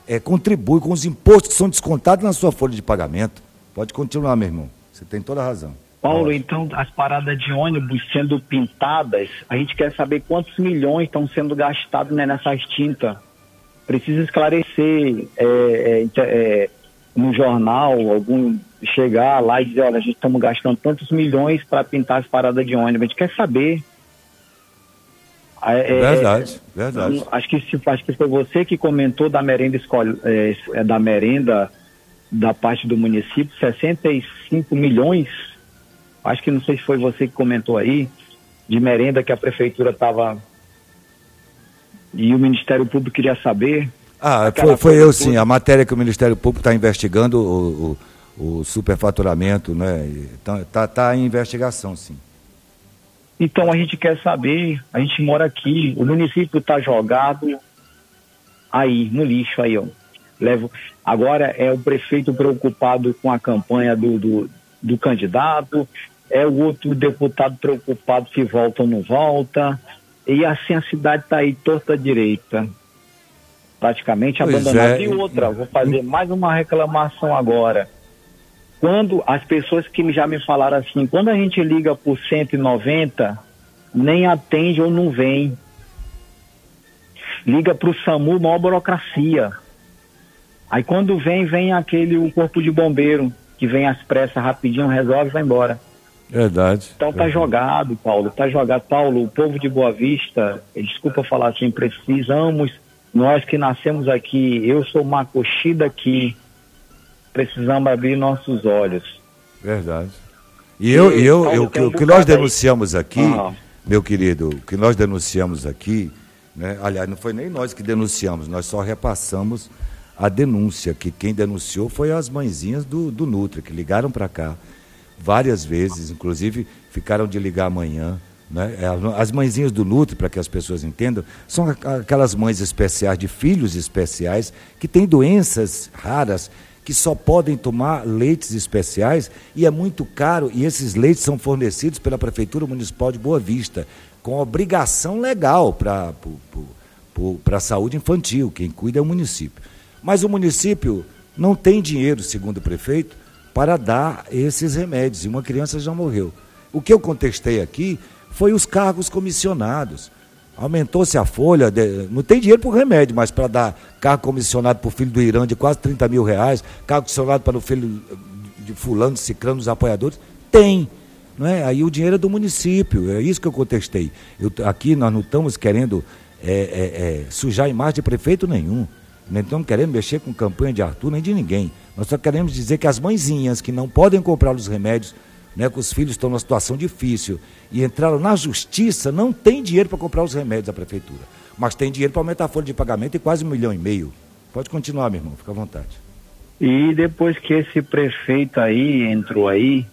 contribui com os impostos que são descontados na sua folha de pagamento. Pode continuar, meu irmão. Você tem toda a razão. Paulo, então as paradas de ônibus sendo pintadas, a gente quer saber quantos milhões estão sendo gastados, né, nessas tintas. Precisa esclarecer no jornal, algum chegar lá e dizer, olha, a gente estamos gastando tantos milhões para pintar as paradas de ônibus. A gente quer saber. Verdade. Acho que foi você que comentou da merenda da merenda da parte do município, 65 milhões. Acho que não sei se foi você que comentou aí, de merenda que a prefeitura estava... E o Ministério Público queria saber. Foi eu sim. A matéria que o Ministério Público está investigando, o superfaturamento, né? Tá em investigação, sim. Então a gente quer saber, a gente mora aqui, o município está jogado aí, no lixo aí, ó. Agora é o prefeito preocupado com a campanha do candidato, é o outro deputado preocupado se volta ou não volta, e assim a cidade está aí torta à direita, praticamente abandonada. E outra, vou fazer mais uma reclamação agora. Quando as pessoas que já me falaram assim, quando a gente liga por 190, nem atende ou não vem. Liga para o SAMU, maior burocracia. Aí quando vem o corpo de bombeiro, que vem às pressas, rapidinho, resolve e vai embora. Verdade. Então tá jogado, Paulo, tá jogado. Paulo, o povo de Boa Vista, desculpa falar assim, precisamos, nós que nascemos aqui, eu sou macoxi daqui, precisamos abrir nossos olhos. Verdade. O que nós denunciamos aqui, meu querido, o que nós denunciamos aqui, né? Aliás, não foi nem nós que denunciamos, nós só repassamos a denúncia, que quem denunciou foi as mãezinhas do Nutra, que ligaram para cá várias vezes, inclusive ficaram de ligar amanhã, né? As mãezinhas do Nutra, para que as pessoas entendam, são aquelas mães especiais, de filhos especiais, que têm doenças raras, que só podem tomar leites especiais, e é muito caro, e esses leites são fornecidos pela Prefeitura Municipal de Boa Vista, com obrigação legal para a saúde infantil. Quem cuida é o município. Mas o município não tem dinheiro, segundo o prefeito, para dar esses remédios, e uma criança já morreu. O que eu contestei aqui foi os cargos comissionados. Aumentou-se a folha, não tem dinheiro para o remédio, mas para dar cargo comissionado para o filho do Irã de quase 30 mil reais, cargo comissionado para o filho de fulano, de ciclano, dos apoiadores, tem. Não é? Aí o dinheiro é do município, é isso que eu contestei. Aqui nós não estamos querendo sujar a imagem de prefeito nenhum. Não estamos querendo mexer com campanha de Arthur nem de ninguém. Nós só queremos dizer que as mãezinhas que não podem comprar os remédios, né, que os filhos estão numa situação difícil e entraram na justiça, não tem dinheiro para comprar os remédios da prefeitura. Mas tem dinheiro para aumentar a folha de pagamento e quase 1,5 milhão. Pode continuar, meu irmão, fica à vontade. E depois que esse prefeito aí entrou aí,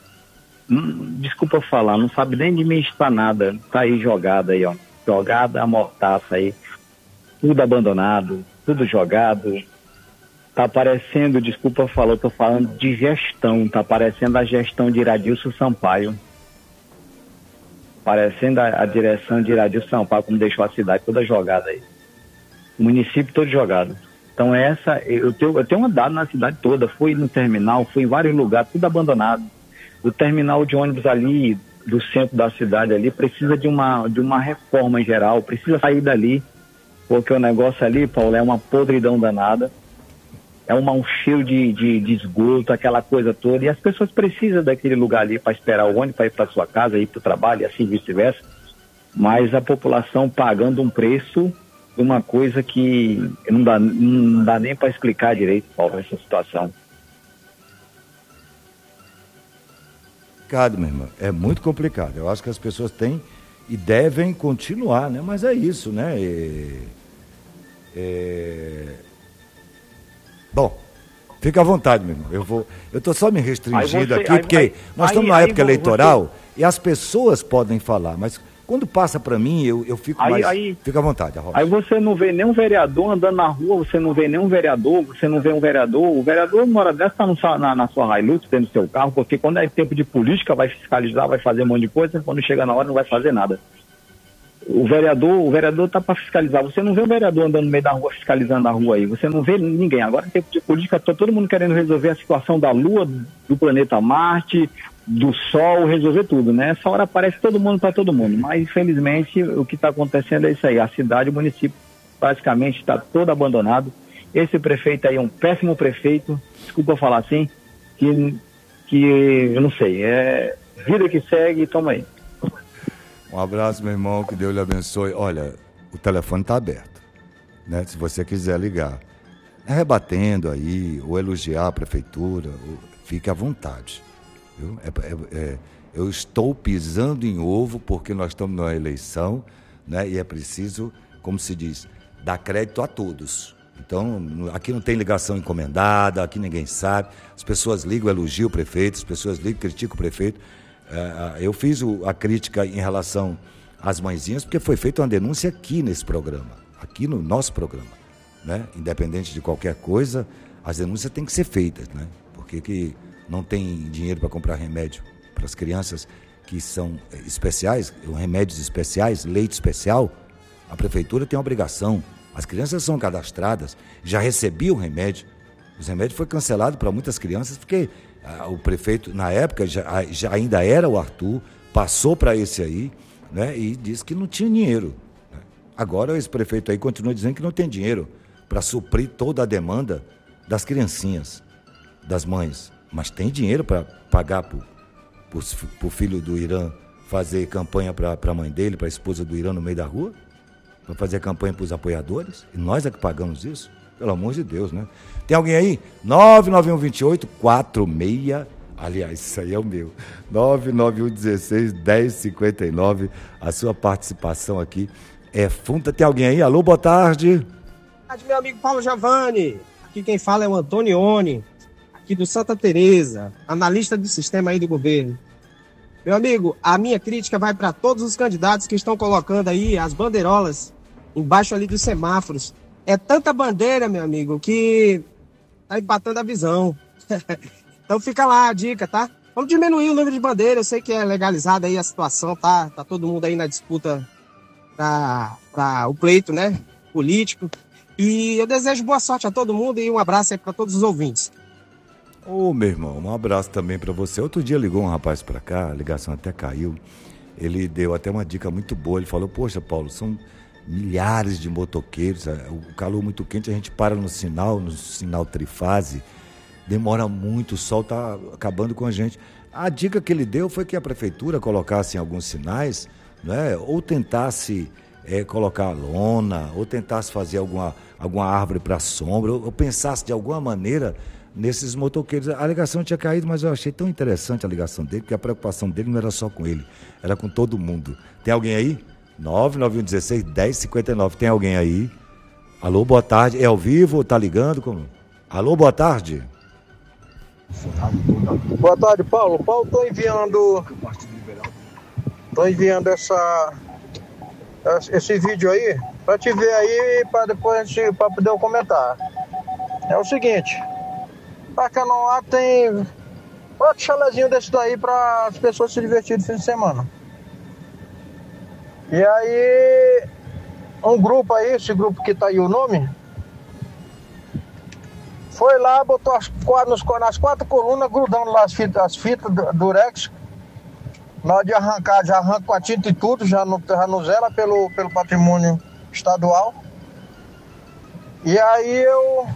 desculpa falar, não sabe nem administrar nada, tá aí jogado aí, ó. Jogada a mortaça aí, tudo abandonado, tudo jogado. Tá parecendo, desculpa falar, eu tô falando de gestão, tá parecendo a gestão de Iradilson Sampaio. Parecendo a direção de Iradilson Sampaio, como deixou a cidade toda jogada aí. O município todo jogado. Então eu tenho andado na cidade toda, fui no terminal, fui em vários lugares, tudo abandonado. O terminal de ônibus ali, do centro da cidade ali, precisa de uma reforma em geral, precisa sair dali, porque o negócio ali, Paulo, é uma podridão danada. É um cheiro de esgoto, aquela coisa toda, e as pessoas precisam daquele lugar ali para esperar o ônibus, para ir para sua casa, ir para o trabalho e assim vice-versa, mas a população pagando um preço de uma coisa que não dá nem para explicar direito, Paulo, essa situação. Complicado, meu irmão, é muito complicado. Eu acho que as pessoas têm e devem continuar, né? Mas é isso, né? Bom, fica à vontade, meu irmão. Eu estou só me restringindo aqui, porque nós estamos na época eleitoral e as pessoas podem falar, mas quando passa para mim, eu fico mais... Fica à vontade, Robson. Aí você não vê nenhum vereador andando na rua, você não vê nenhum vereador, você não vê um vereador. O vereador, uma hora dessa, está na sua Hilux, dentro do seu carro, porque quando é tempo de política, vai fiscalizar, vai fazer um monte de coisa, quando chega na hora não vai fazer nada. O vereador tá para fiscalizar. Você não vê o vereador andando no meio da rua fiscalizando a rua aí. Você não vê ninguém. Agora, em tempo de política, tá todo mundo querendo resolver a situação da Lua, do planeta Marte, do Sol, resolver tudo, né? Essa hora aparece todo mundo para todo mundo. Mas, infelizmente, o que está acontecendo é isso aí. A cidade, o município, praticamente está todo abandonado. Esse prefeito aí é um péssimo prefeito. Desculpa eu falar assim, que eu não sei. É vida que segue, toma aí. Um abraço, meu irmão, que Deus lhe abençoe. Olha, o telefone está aberto, né? Se você quiser ligar, rebatendo aí, ou elogiar a prefeitura, fique à vontade. Viu? Eu estou pisando em ovo porque nós estamos numa eleição, né? E é preciso, como se diz, dar crédito a todos. Então, aqui não tem ligação encomendada, aqui ninguém sabe. As pessoas ligam, elogiam o prefeito, as pessoas ligam, criticam o prefeito. Eu fiz a crítica em relação às mãezinhas, porque foi feita uma denúncia aqui nesse programa, aqui no nosso programa, né? Independente de qualquer coisa, as denúncias têm que ser feitas, né? Porque que não tem dinheiro para comprar remédio para as crianças que são especiais, remédios especiais, leite especial, a prefeitura tem a obrigação. As crianças são cadastradas, já recebiam o remédio. Os remédios foram cancelados para muitas crianças porque o prefeito, na época, já ainda era o Arthur, passou para esse aí, né, e disse que não tinha dinheiro. Né? Agora esse prefeito aí continua dizendo que não tem dinheiro para suprir toda a demanda das criancinhas, das mães. Mas tem dinheiro para pagar para o filho do Irã fazer campanha para a mãe dele, para a esposa do Irã no meio da rua? Para fazer campanha para os apoiadores? E nós é que pagamos isso? Pelo amor de Deus, né? Tem alguém aí? 99128-46... Aliás, isso aí é o meu. 99116-1059. A sua participação aqui é funda. Tem alguém aí? Alô, boa tarde. Boa tarde, meu amigo Paulo Giovanni. Aqui quem fala é o Antonioni, aqui do Santa Teresa, analista do sistema aí do governo. Meu amigo, a minha crítica vai para todos os candidatos que estão colocando aí as bandeirolas embaixo ali dos semáforos. É tanta bandeira, meu amigo, que tá empatando a visão. Então fica lá a dica, tá? Vamos diminuir o número de bandeiras. Eu sei que é legalizada aí a situação, tá? Tá todo mundo aí na disputa para o pleito, né? Político. E eu desejo boa sorte a todo mundo e um abraço aí para todos os ouvintes. Ô, meu irmão, um abraço também para você. Outro dia ligou um rapaz para cá, a ligação até caiu. Ele deu até uma dica muito boa. Ele falou, poxa, Paulo, são milhares de motoqueiros, o calor muito quente, a gente para no sinal trifase, demora muito, o sol está acabando com a gente. A dica que ele deu foi que a prefeitura colocasse em alguns sinais, né, ou tentasse colocar lona, ou tentasse fazer alguma árvore para sombra, ou pensasse de alguma maneira nesses motoqueiros. A ligação tinha caído, mas eu achei tão interessante a ligação dele, porque a preocupação dele não era só com ele, era com todo mundo. Tem alguém aí? 99116-1059. Tem alguém aí? Alô, boa tarde. É ao vivo? Tá ligando? Como? Alô, boa tarde. Boa tarde, Paulo. Paulo, tô enviando esse vídeo aí pra te ver aí, pra depois pra poder eu comentar. É o seguinte, a Canoá tem 4 chalezinhos desse daí para as pessoas se divertirem no fim de semana. E aí, um grupo aí, esse grupo que tá aí o nome, foi lá, botou nas 4 colunas, grudando lá as fitas durex. Na hora de arrancar, já arranca com a tinta e tudo, já não zela pelo patrimônio estadual. E aí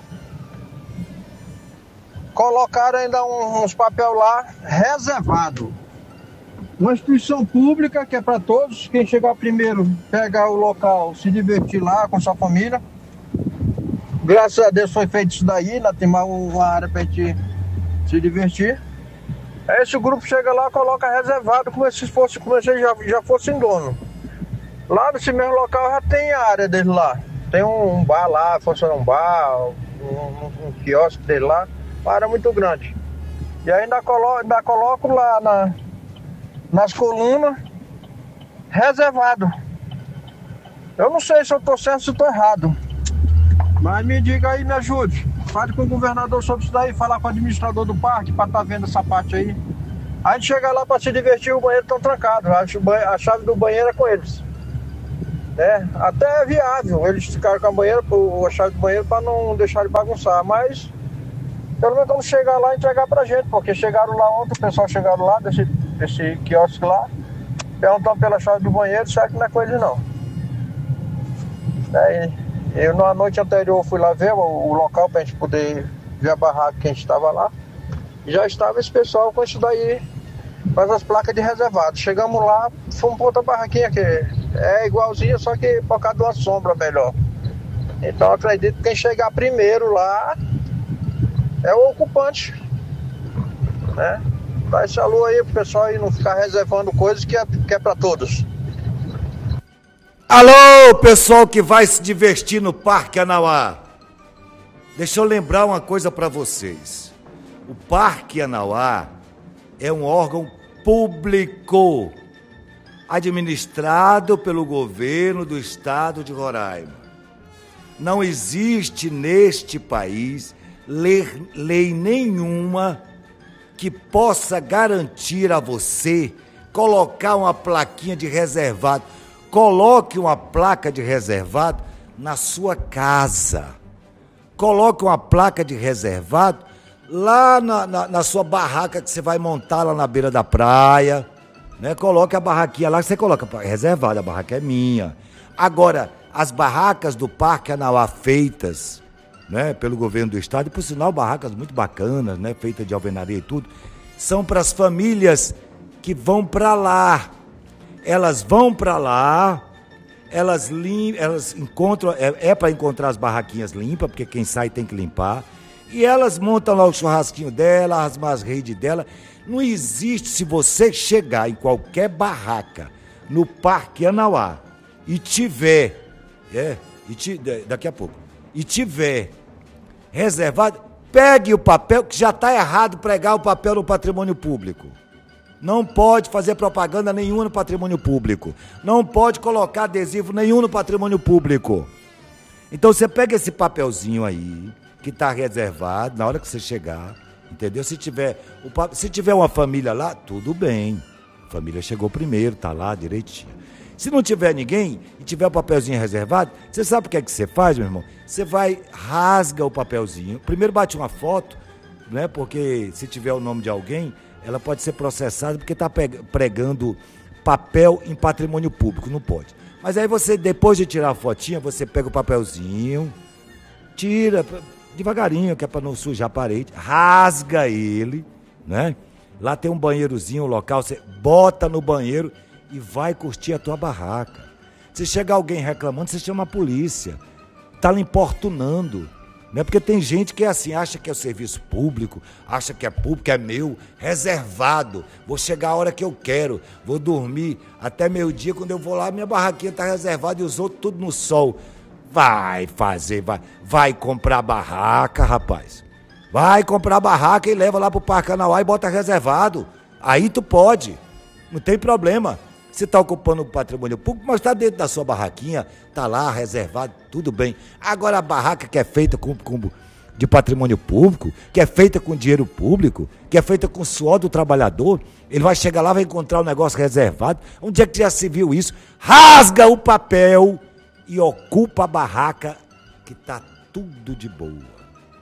colocaram ainda uns papel lá, reservado. Uma instituição pública que é para todos, quem chegar primeiro, pegar o local, se divertir lá com sua família. Graças a Deus foi feito isso daí, lá tem uma área para a gente se divertir. Aí esse grupo chega lá, coloca reservado, como se já fossem dono. Lá nesse mesmo local já tem a área dele lá. Tem um bar lá, funciona um bar, um quiosque dele lá, uma área muito grande. E ainda coloco lá nas colunas, reservado. Eu não sei se eu estou certo ou se estou errado. Mas me diga aí, me ajude. Fale com o governador sobre isso daí, falar com o administrador do parque para estar vendo essa parte aí. A gente chega lá para se divertir, o banheiro estão trancado. A chave do banheiro é com eles. né? Até é viável eles ficaram com a chave do banheiro para não deixar ele bagunçar, mas pelo menos vamos chegar lá e entregar pra gente, porque chegaram lá ontem, o pessoal chegaram lá desse quiosque lá, perguntando pela chave do banheiro, sabe que não é com eles não. Eu na noite anterior fui lá ver o local pra gente poder ver a barraca que a gente estava lá, e já estava esse pessoal com isso daí, com as placas de reservado. Chegamos lá, fomos para outra barraquinha que é igualzinha, só que por causa de uma sombra melhor. Então acredito que quem chegar primeiro lá é o ocupante, né? Dá esse alô aí pro pessoal aí não ficar reservando coisas que é para todos. Alô, pessoal que vai se divertir no Parque Anauá. Deixa eu lembrar uma coisa para vocês. O Parque Anauá é um órgão público, administrado pelo governo do estado de Roraima. Não existe neste país lei nenhuma que possa garantir a você colocar uma plaquinha de reservado. Coloque uma placa de reservado na sua casa. Coloque uma placa de reservado lá na sua barraca que você vai montar lá na beira da praia, né? Coloque a barraquinha lá, você coloca reservado, a barraca é minha. Agora, as barracas do Parque Anauá feitas, né, pelo governo do estado, e por sinal barracas muito bacanas, né, feitas de alvenaria e tudo, são para as famílias que vão para lá. Elas vão para lá, elas encontram, para encontrar as barraquinhas limpas, porque quem sai tem que limpar, e elas montam lá o churrasquinho dela, as redes dela. Não existe, se você chegar em qualquer barraca no Parque Anauá e tiver, daqui a pouco, e tiver reservado, pegue o papel, que já está errado pregar o papel no patrimônio público. Não pode fazer propaganda nenhuma no patrimônio público. Não pode colocar adesivo nenhum no patrimônio público. Então você pega esse papelzinho aí, que está reservado, na hora que você chegar, entendeu? Se tiver uma família lá, tudo bem. A família chegou primeiro, está lá direitinho. Se não tiver ninguém e tiver o papelzinho reservado, você sabe o que é que você faz, meu irmão? Você vai, rasga o papelzinho. Primeiro bate uma foto, né? Porque se tiver o nome de alguém, ela pode ser processada porque está pregando papel em patrimônio público, não pode. Mas aí você, depois de tirar a fotinha, você pega o papelzinho, tira devagarinho, que é para não sujar a parede, rasga ele, né? Lá tem um banheirozinho, um local, você bota no banheiro e vai curtir a tua barraca. Se chegar alguém reclamando, você chama a polícia. Tá lhe importunando. Não é porque tem gente que é assim, acha que é o serviço público, acha que é público, é meu, reservado. Vou chegar a hora que eu quero, vou dormir até meio-dia, quando eu vou lá, minha barraquinha tá reservada e os outros tudo no sol. Vai comprar barraca, rapaz. Vai comprar barraca e leva lá pro Parque Anauá e bota reservado. Aí tu pode, não tem problema. Você está ocupando o patrimônio público, mas está dentro da sua barraquinha, está lá reservado, tudo bem. Agora a barraca que é feita de patrimônio público, que é feita com dinheiro público, que é feita com suor do trabalhador, ele vai chegar lá, vai encontrar um negócio reservado. Onde é que já se viu isso? Rasga o papel e ocupa a barraca que está tudo de boa.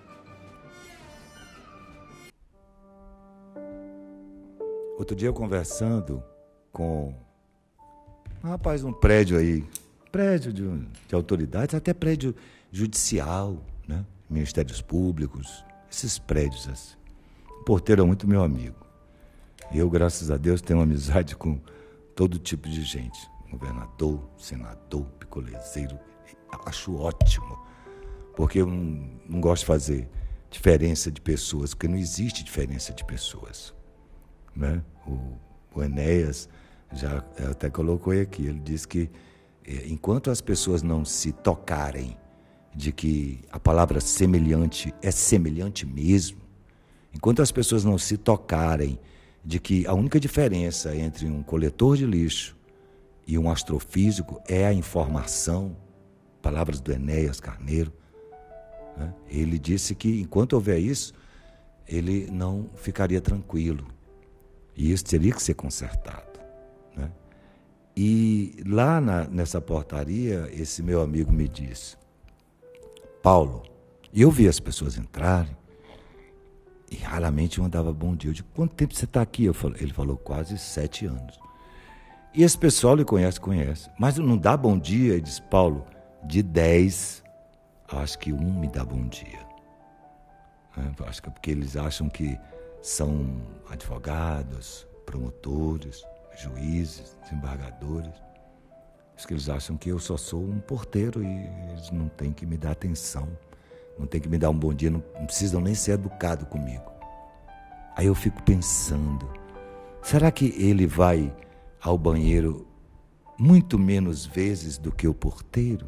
Outro dia eu conversando com rapaz, um prédio aí, prédio de autoridades, até prédio judicial, né? Ministérios públicos, esses prédios assim. O porteiro é muito meu amigo. Eu, graças a Deus, tenho uma amizade com todo tipo de gente. Governador, senador, picolezeiro. Acho ótimo, porque eu não gosto de fazer diferença de pessoas, porque não existe diferença de pessoas, né? O Enéas já até colocou aqui, ele disse que enquanto as pessoas não se tocarem de que a palavra semelhante é semelhante mesmo, enquanto as pessoas não se tocarem de que a única diferença entre um coletor de lixo e um astrofísico é a informação, palavras do Enéas Carneiro, né? Ele disse que enquanto houver isso, ele não ficaria tranquilo, e isso teria que ser consertado. E lá nessa portaria, esse meu amigo me disse: Paulo, eu vi as pessoas entrarem e raramente um dava bom dia. Eu digo: quanto tempo você está aqui? Ele falou: quase 7 anos. E esse pessoal lhe conhece, mas não dá bom dia. Ele diz: Paulo, de 10, acho que um me dá bom dia. Acho que é porque eles acham que são advogados, promotores, juízes, desembargadores. Acho que eles acham que eu só sou um porteiro e eles não têm que me dar atenção, não têm que me dar um bom dia, não precisam nem ser educados comigo. Aí eu fico pensando, será que ele vai ao banheiro muito menos vezes do que o porteiro?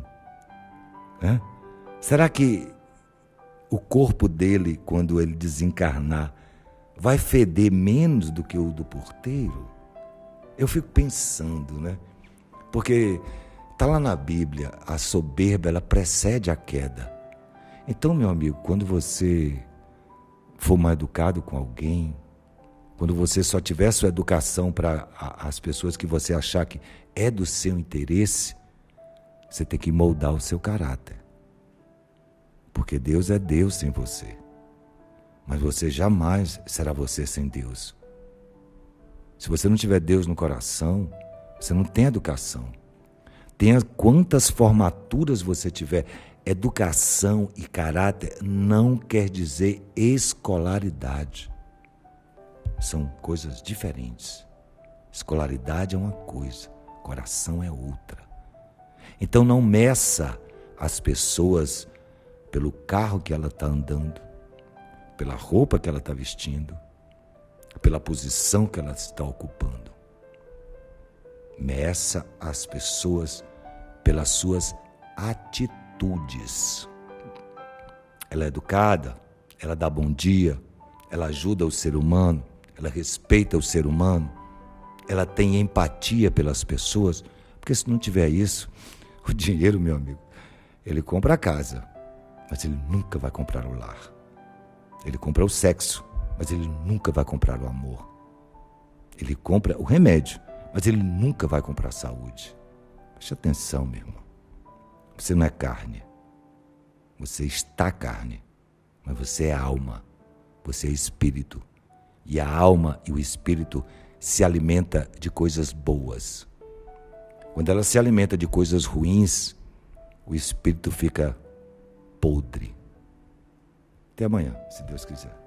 Será que o corpo dele, quando ele desencarnar, vai feder menos do que o do porteiro? Eu fico pensando, né? Porque está lá na Bíblia, a soberba, ela precede a queda. Então, meu amigo, quando você for mal educado com alguém, quando você só tiver sua educação para as pessoas que você achar que é do seu interesse, você tem que moldar o seu caráter. Porque Deus é Deus sem você. Mas você jamais será você sem Deus. Se você não tiver Deus no coração, você não tem educação. Tenha quantas formaturas você tiver, educação e caráter não quer dizer escolaridade. São coisas diferentes. Escolaridade é uma coisa, coração é outra. Então não meça as pessoas pelo carro que ela está andando, pela roupa que ela está vestindo, pela posição que ela está ocupando. Meça as pessoas pelas suas atitudes. Ela é educada, ela dá bom dia, ela ajuda o ser humano, ela respeita o ser humano, ela tem empatia pelas pessoas, porque se não tiver isso, o dinheiro, meu amigo, ele compra a casa, mas ele nunca vai comprar o lar. Ele compra o sexo, mas ele nunca vai comprar o amor. Ele compra o remédio, mas ele nunca vai comprar a saúde. Preste atenção, meu irmão. Você não é carne. Você está carne, mas você é alma. Você é espírito. E a alma e o espírito se alimenta de coisas boas. Quando ela se alimenta de coisas ruins, o espírito fica podre. Até amanhã, se Deus quiser.